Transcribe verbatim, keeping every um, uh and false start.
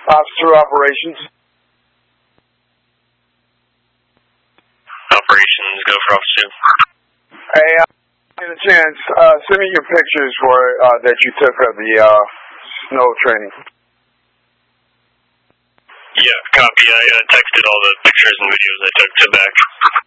Ops two operations. Operations, go for Ops two. Hey, uh, get a chance, uh, send me your pictures for, uh, that you took of the, uh, snow training. Yeah, copy. I uh, texted all the pictures and videos I took to back.